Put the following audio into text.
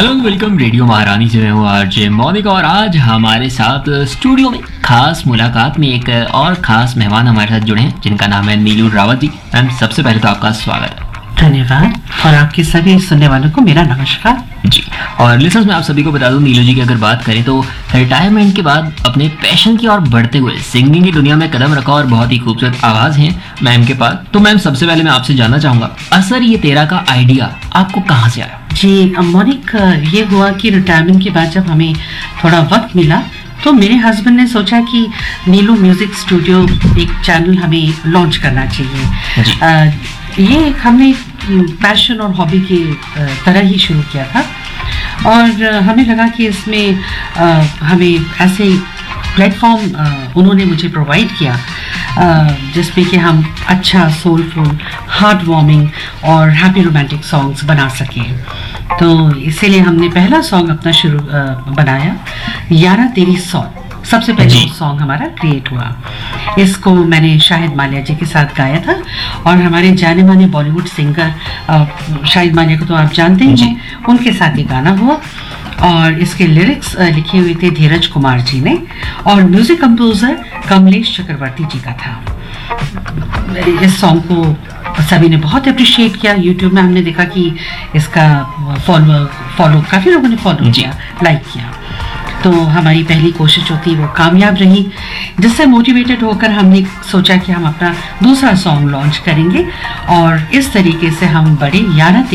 Hello welcome radio महारानी से मैं हूँ आरजे मौनिक और आज हमारे साथ स्टूडियो में खास मुलाकात में एक और खास मेहमान हमारे साथ जुड़े हैं जिनका नाम है नीलू रावत जी। मैम सबसे पहले तो आपका स्वागत है। धन्यवाद और आपके सभी सुनने वालों को मेरा नमस्कार जी। और लिसनर्स मैं आप सभी को बता दूं नीलू जी की अगर बात करें तो रिटायरमेंट के बाद अपने पैशन की ओर बढ़ते हुए सिंगिंग की दुनिया में कदम रखा और बहुत ही खूबसूरत आवाज है मैम के पास। तो मैम सबसे पहले मैं आपसे जानना चाहूंगा असर ये तेरा का आइडिया आपको कहाँ से आया? जी मौनिक, ये हुआ कि रिटायरमेंट के बाद जब हमें थोड़ा वक्त मिला तो मेरे हस्बैंड ने सोचा कि नीलू म्यूजिक स्टूडियो एक चैनल हमें लॉन्च करना चाहिए। ये हमने पैशन और हॉबी की तरह ही शुरू किया था और हमें लगा कि इसमें हमें ऐसे प्लेटफॉर्म उन्होंने मुझे प्रोवाइड किया जिसमें कि हम अच्छा सोलफुल हार्ट वार्मिंग और हैप्पी रोमांटिक सॉन्ग्स बना सकें। तो इसीलिए हमने पहला सॉन्ग अपना शुरू बनाया यारा तेरी सौ। सबसे पहले सॉन्ग हमारा क्रिएट हुआ। इसको मैंने शाहिद मालिया जी के साथ गाया था और हमारे जाने माने बॉलीवुड सिंगर शाहिद मालिया को तो आप जानते ही हैं, उनके साथ ये गाना हुआ और इसके लिरिक्स लिखे हुए थे धीरज कुमार जी ने और म्यूजिक कंपोजर कमलेश चक्रवर्ती जी का था। इस सॉन्ग को सभी ने बहुत अप्रिशिएट किया। यूट्यूब में हमने देखा कि इसका फॉलो काफ़ी लोगों ने फॉलो किया, लाइक किया। तो हमारी पहली कोशिश जो थी वो कामयाब रही, जिससे मोटिवेटेड होकर हमने सोचा कि हम अपना दूसरा सॉन्ग लॉन्च करेंगे और इस तरीके से हम बड़े यारा